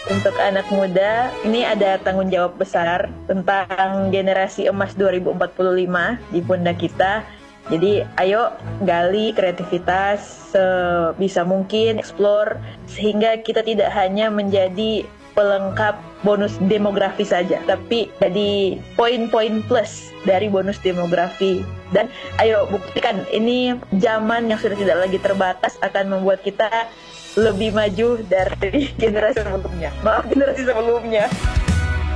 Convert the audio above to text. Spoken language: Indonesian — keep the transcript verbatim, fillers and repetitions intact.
Untuk anak muda, ini ada tanggung jawab besar tentang generasi emas dua ribu empat puluh lima di pundak kita. Jadi ayo gali kreativitas sebisa mungkin, explore, sehingga kita tidak hanya menjadi pelengkap bonus demografi saja, tapi jadi poin-poin plus dari bonus demografi. Dan ayo buktikan, ini zaman yang sudah tidak lagi terbatas akan membuat kita lebih maju dari generasi sebelumnya. Maaf, generasi sebelumnya.